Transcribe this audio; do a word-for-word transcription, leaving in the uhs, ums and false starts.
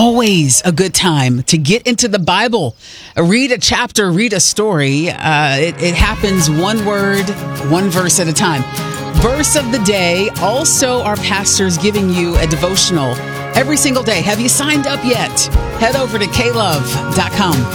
always a good time to get into the Bible. Uh, Read a chapter, read a story. Uh, it, it happens one word, one verse at a time. Verse of the day. Also, our pastor's giving you a devotional every single day. Have you signed up yet? Head over to k love dot com.